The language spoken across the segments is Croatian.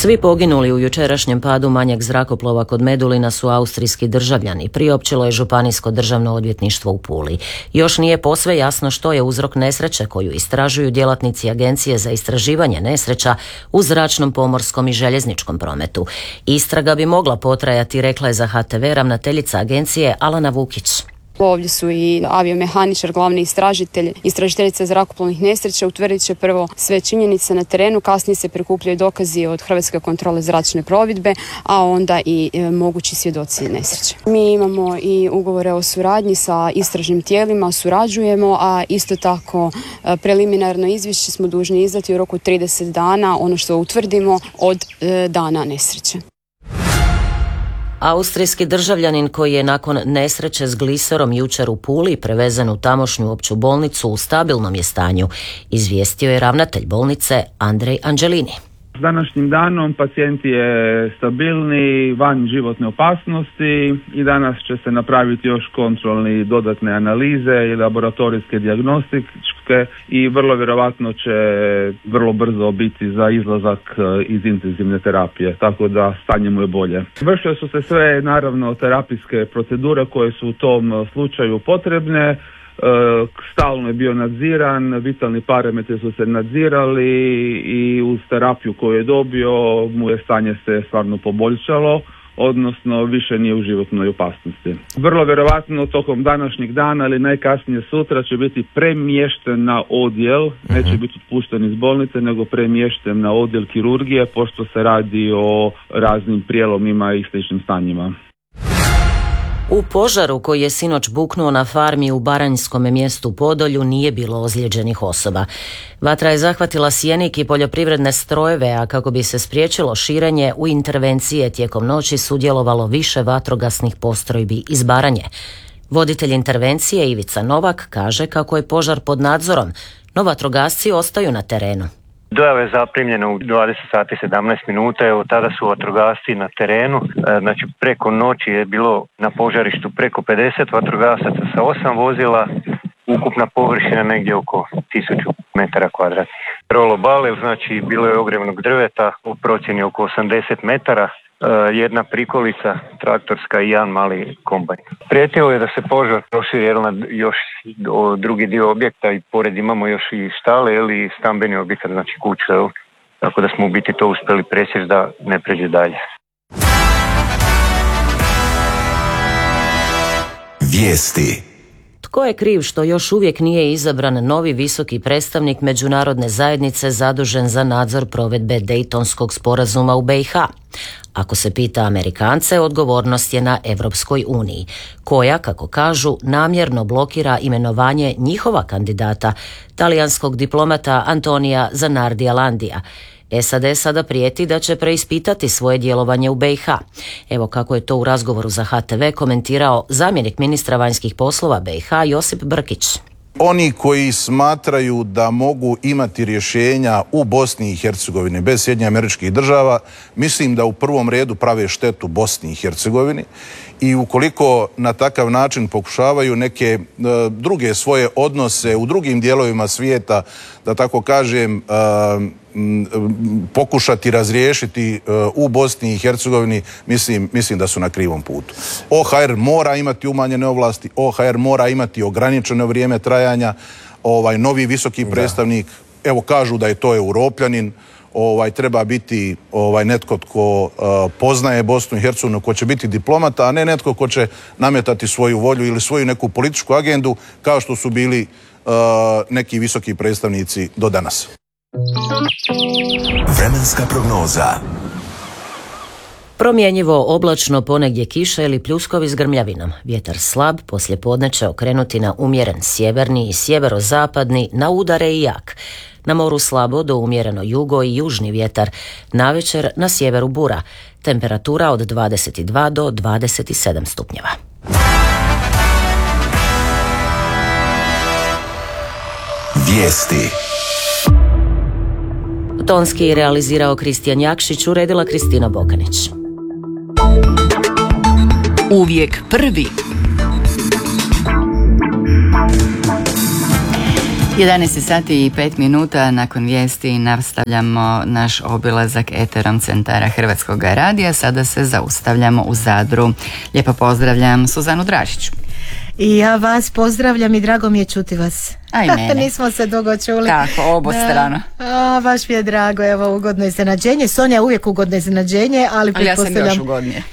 Svi poginuli u jučerašnjem padu manjeg zrakoplova kod Medulina su austrijski državljani, priopćilo je Županijsko državno odvjetništvo u Puli. Još nije posve jasno što je uzrok nesreće koju istražuju djelatnici Agencije za istraživanje nesreća u zračnom, pomorskom i željezničkom prometu. Istraga bi mogla potrajati, rekla je za HTV ravnateljica agencije Alana Vukić. Ovdje su i aviomehaničar, glavni istražitelj, istražiteljica zrakoplovnih nesreća. Utvrdit će prvo sve činjenice na terenu, kasnije se prikupljaju dokazi od Hrvatske kontrole zračne plovidbe, a onda i mogući svjedoci nesreće. Mi imamo i ugovore o suradnji sa istražnim tijelima, surađujemo, a isto tako preliminarno izvješće smo dužni izdati u roku 30 dana, ono što utvrdimo od dana nesreće. Austrijski državljanin koji je nakon nesreće s gliserom jučer u Puli prevezen u tamošnju opću bolnicu u stabilnom je stanju, izvijestio je ravnatelj bolnice Andrej Angelini. S današnjim danom pacijent je stabilni, van životne opasnosti i danas će se napraviti još kontrolni dodatne analize i laboratorijske dijagnostičke i vrlo vjerovatno će vrlo brzo biti za izlazak iz intenzivne terapije, tako da stanje mu je bolje. Vršile su se sve naravno terapijske procedure koje su u tom slučaju potrebne. Stalno je bio nadziran, vitalni parametri su se nadzirali i uz terapiju koju je dobio mu je stanje se stvarno poboljšalo, odnosno više nije u životnoj opasnosti. Vrlo vjerovatno tokom današnjeg dana ili najkasnije sutra će biti premješten na odjel, neće biti otpušten iz bolnice, nego premješten na odjel kirurgije, pošto se radi o raznim prijelomima i sličnim stanjima. U požaru koji je sinoć buknuo na farmi u baranjskom mjestu Podolju nije bilo ozlijeđenih osoba. Vatra je zahvatila sjenik i poljoprivredne strojeve, a kako bi se spriječilo širenje, u intervencije tijekom noći sudjelovalo više vatrogasnih postrojbi iz Baranje. Voditelj intervencije Ivica Novak kaže kako je požar pod nadzorom, no vatrogasci ostaju na terenu. Dojava je zaprimljena u 20 sati 17 minuta, evo tada su vatrogasci na terenu, znači preko noći je bilo na požarištu preko 50 vatrogasaca sa 8 vozila, ukupna površina negdje oko 1000 metara kvadratnih. Rolo bale, znači bilo je ogrevnog drveta u procjeni oko 80 metara, jedna prikolica traktorska i jedan mali kombajn. Prijetilo je da se požar proširi na još drugi dio objekta i pored imamo još i štale ili stambeni objekat, znači kuće, tako da smo u biti to uspjeli presjeći da ne pređe dalje. Vijesti. Tko je kriv što još uvijek nije izabran novi visoki predstavnik međunarodne zajednice zadužen za nadzor provedbe Dejtonskog sporazuma u BiH? Ako se pita Amerikance, odgovornost je na Europskoj uniji, koja, kako kažu, namjerno blokira imenovanje njihova kandidata, talijanskog diplomata Antonija Zanardija Landija. SAD sada prijeti da će preispitati svoje djelovanje u BiH. Evo kako je to u razgovoru za HTV komentirao zamjenik ministra vanjskih poslova BiH Josip Brkić. Oni koji smatraju da mogu imati rješenja u Bosni i Hercegovini bez Sjedinjenih Američkih Država, mislim da u prvom redu prave štetu Bosni i Hercegovini i ukoliko na takav način pokušavaju neke druge svoje odnose u drugim dijelovima svijeta, da tako kažem, pokušati razriješiti u Bosni i Hercegovini, mislim da su na krivom putu. OHR mora imati umanjene ovlasti, OHR mora imati ograničeno vrijeme trajanja, novi visoki predstavnik, evo kažu da je to Europljanin, treba biti netko tko poznaje Bosnu i Hercegovinu, ko će biti diplomata, a ne netko ko će nametati svoju volju ili svoju neku političku agendu kao što su bili neki visoki predstavnici do danas. Vremenska prognoza. Promjenjivo, oblačno, ponegdje kiša ili pljuskovi s grmljavinom. Vjetar slab, poslijepodne će okrenuti na umjeren sjeverni i sjeverozapadni, na udare i jak. Na moru slabo do umjereno jugo i južni vjetar. Navečer na sjeveru bura. Temperatura od 22 do 27 stupnjeva. Vijesti. Tonski realizirao Kristijan Jakšić, uredila Kristina Bokanić. Uvijek prvi. 11 sati i 5 minuta nakon vijesti nastavljamo naš obilazak eterom centara Hrvatskog radija. Sada se zaustavljamo u Zadru. Lijepo pozdravljam Suzanu Dražić. I ja vas pozdravljam i drago mi je čuti vas. A i mene. Nismo se dugo čuli. Tako, obostrano. Baš mi je drago, evo, ugodno iznenađenje. Sonja je uvijek ugodno iznenađenje, ali pretpostavljam... Ja sam još ugodnije.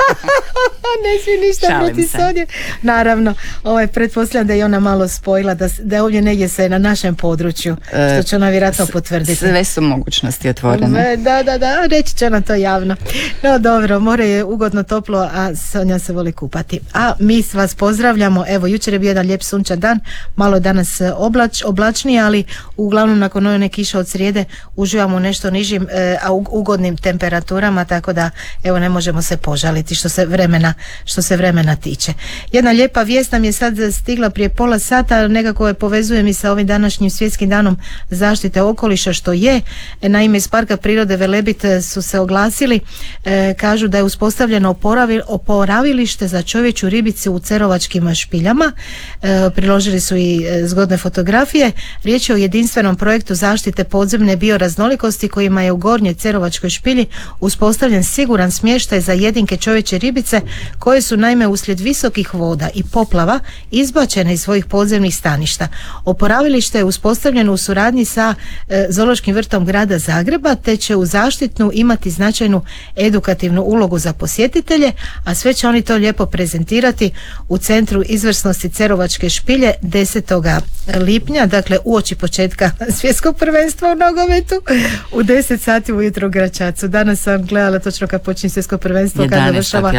Ne svi ništa protiv Sonje. Naravno, pretpostavljam da je ona malo spojila, da je ovdje negdje se na našem području, što će ona vjerojatno potvrditi. Sve su mogućnosti otvorene. Da, reći će ona to javno. No dobro, more je ugodno toplo, a Sonja se voli kupati. A mi vas pozdravljamo, evo, jučer je bio jedan lijep sunčan dan, malo danas oblačniji, ali uglavnom nakon one kiše od srijede uživamo u nešto nižim, a ugodnim temperaturama, tako da evo ne možemo se požaliti što se vremena tiče. Jedna lijepa vijest nam je sad stigla prije pola sata, nekako je povezujem i sa ovim današnjim svjetskim danom zaštite okoliša, što je. Naime, iz Parka prirode Velebit su se oglasili, kažu da je uspostavljeno oporavilište za čovječju ribicu u Cerovačkim špiljama. Priložili su i zgodne fotografije. Riječ je o jedinstvenom projektu zaštite podzemne bioraznolikosti kojima je u Gornjoj Cerovačkoj špilji uspostavljen siguran smještaj za jedinke čovječje ribice koje su naime uslijed visokih voda i poplava izbačene iz svojih podzemnih staništa. Oporavilište je uspostavljeno u suradnji sa Zoološkim vrtom grada Zagreba, te će u zaštitnu imati značajnu edukativnu ulogu za posjetitelje, a sve će oni to lijepo prezentirati u Centru izvrsnosti Cerovačke špilje 10. lipnja, dakle uoči početka svjetskog prvenstva u nogometu u 10 sati ujutro u Gračacu. Danas sam gledala točno kad počinje svjetsko prvenstvo, kad završava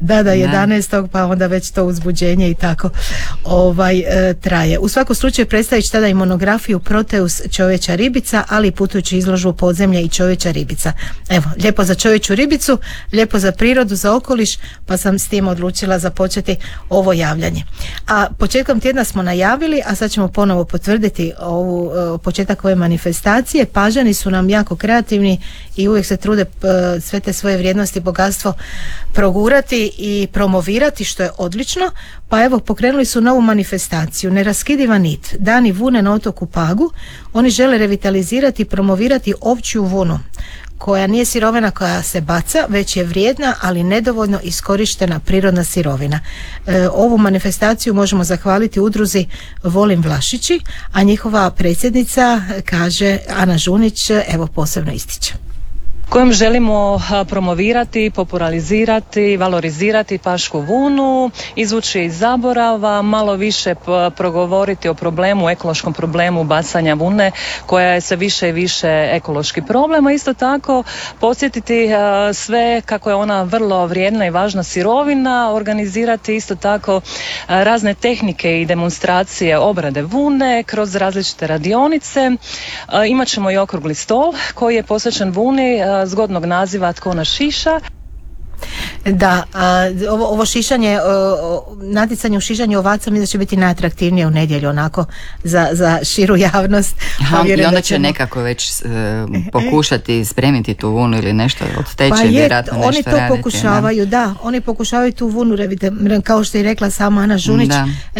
11. pa onda već to uzbuđenje i tako traje. U svakom slučaju predstavit će tada i monografiju Proteus čovječja ribica, ali i putujuću izložbu podzemlja i čovječja ribica. Evo, lijepo za čovječju ribicu, lijepo za prirodu, za okoliš, pa sam s tim odlučila započeti ovo javljanje. A početkom tjedna smo najavili, a sad ćemo ponovo potvrditi početak ove manifestacije. Pažani su nam jako kreativni i uvijek se trude sve te svoje vrijednosti, bogatstvo progurati i promovirati, što je odlično. Pa evo, pokrenuli su novu manifestaciju Neraskidiva nit, Dani vune na otoku Pagu. Oni žele revitalizirati i promovirati ovčju vunu, koja nije sirovina koja se baca, već je vrijedna, ali nedovoljno iskorištena prirodna sirovina. Ovu manifestaciju možemo zahvaliti udruzi Volim Vlašići, a njihova predsjednica, kaže Ana Žunić, evo posebno ističe. Kojom želimo promovirati, popularizirati, valorizirati pašku vunu, izvući iz zaborava, malo više progovoriti o problemu, ekološkom problemu bacanja vune, koja je sve više i više ekološki problem, a isto tako podsjetiti sve kako je ona vrlo vrijedna i važna sirovina, organizirati isto tako razne tehnike i demonstracije obrade vune kroz različite radionice. Imat ćemo i okrugli stol koji je posvećen vuni, zgodnog naziva Tko nas šiša. Da, ovo šišanje, natjecanje u šišanju ovaca mislim da će biti najatraktivnije u nedjelju, onako za širu javnost. I onda će nekako već pokušati spremiti tu vunu ili nešto od teče, vjerojatno nešto raditi. Oni to pokušavaju, da, oni pokušavaju tu vunu, kao što je rekla sama Ana Žunić,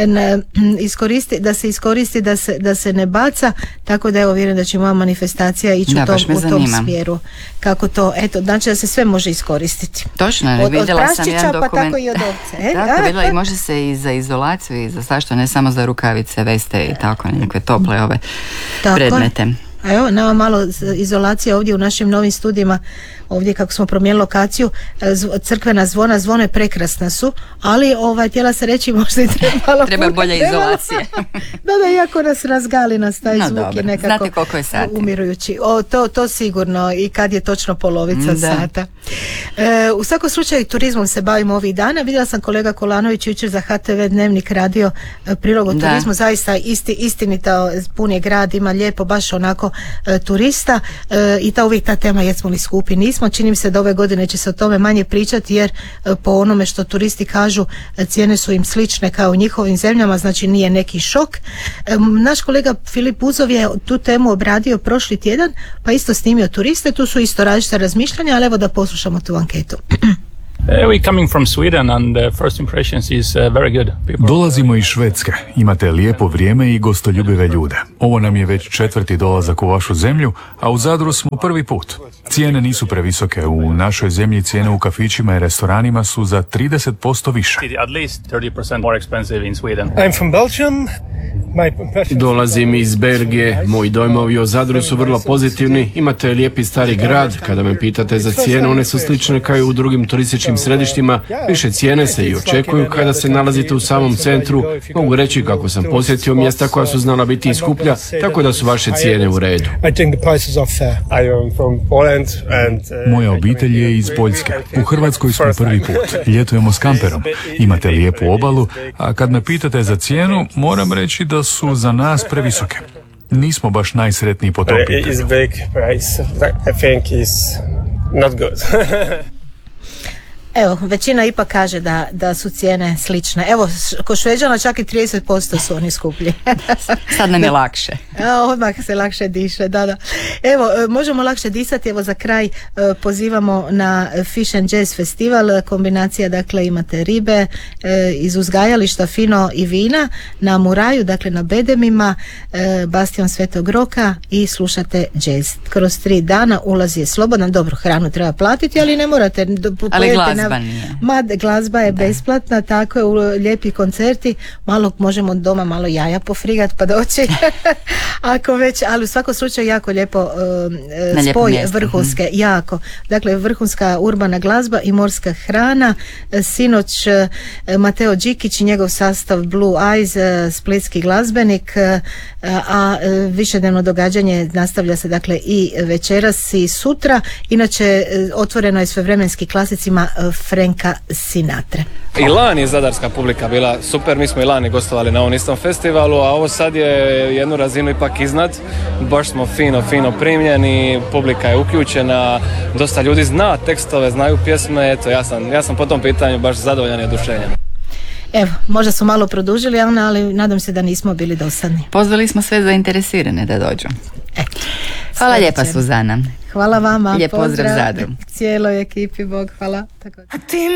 da se ne baca, tako da evo vjerujem da će moja manifestacija ići u tom smjeru. Kako to, eto, znači da se sve može iskoristiti. Točno, vidjela sam jedan dokument. Pa tako i od ovce. Tako, vidjela i može se i za izolaciju i za svašta, ne samo za rukavice, veste i tako, nekakve tople ove predmete. Evo, nama malo izolacija ovdje u našim novim studijima, ovdje kako smo promijenili lokaciju, crkvena zvone prekrasna su, ali htjela se reći možda i treba bolje izolacije. Da, iako nas razgali nas taj zvuk je nekako. Znate koliko je sati? Umirujući. To sigurno, i kad je točno polovica sata. U svakom slučaju turizmom se bavimo ovih dana. Vidjela sam kolega Kolanović jučer za HTV Dnevnik radio prilog o turizmu, zaista istinita, pun je grad, ima lijepo baš onako turista, i uvijek ta tema jesmo li skupi, nismo. Čini mi se da ove godine će se o tome manje pričati, jer po onome što turisti kažu cijene su im slične kao u njihovim zemljama, znači nije neki šok. Naš kolega Filip Uzov je tu temu obradio prošli tjedan, pa isto snimio turiste, tu su isto različita razmišljanja, ali evo da poslušamo tu anketu. We coming from Sweden and the first impressions is very good. Dolazimo iz Švedske. Imate lijepo vrijeme i gostoljubive ljude. Ovo nam je već 4. dolazak u vašu zemlju, a u Zadru smo prvi put. Cijene nisu previsoke. U našoj zemlji cijene u kafićima i restoranima su za 30% više. At least 30% more expensive in Sweden. I'm from Belgium. Dolazim iz Belgije, moji dojmovi o Zadru su vrlo pozitivni, imate lijepi stari grad, kada me pitate za cijene, one su slične kao i u drugim turističkim središtima, više cijene se i očekuju kada se nalazite u samom centru, mogu reći kako sam posjetio mjesta koja su znala biti skuplja, tako da su vaše cijene u redu. Moja obitelj je iz Poljske, u Hrvatskoj smo prvi put, ljetujemo s kamperom, imate lijepu obalu, a kad me pitate za cijenu, moram reći da su za nas previsoke. Nismo baš najsretniji po tom pitanju. Evo, većina ipak kaže da su cijene slične. Evo, kod Šveđana čak i 30% su oni skuplji. Sad nam je lakše. Odmah se lakše diše, da. Evo, možemo lakše disati. Evo, za kraj pozivamo na Fish and Jazz festival. Kombinacija, dakle, imate ribe iz uzgajališta, fino i vina na Muraju, dakle na Bedemima, Bastion Svetog Roka i slušate jazz. Kroz 3 dana ulaz je slobodan. Dobro, hranu treba platiti, ali ne morate. Ali glazba glazba je besplatna, tako je, lijepi koncerti, malo možemo doma malo jaja pofrigat pa doći ako već, ali u svakom slučaju jako lijepo spoj vrhunske, jako, dakle vrhunska urbana glazba i morska hrana. Sinoć Mateo Đikić i njegov sastav Blue Eyes, splitski glazbenik, a višednevno događanje nastavlja se dakle i večeras i sutra. Inače otvoreno je svevremenski klasicima Franka Sinatre. I lani je zadarska publika bila super, mi smo i lani gostovali na ovom istom festivalu, a ovo sad je jednu razinu ipak iznad, baš smo fino primljeni, publika je uključena, dosta ljudi zna tekstove, znaju pjesme, eto ja sam po tom pitanju baš zadovoljan i oduševljen. Evo, možda su malo produžili, ali nadam se da nismo bili dosadni. Pozvali smo sve zainteresirane da dođu. Hvala lijepa, Suzana. Hvala vama. Lijep pozdrav Zadru. Cijeloj ekipi, Bog hvala. Tako.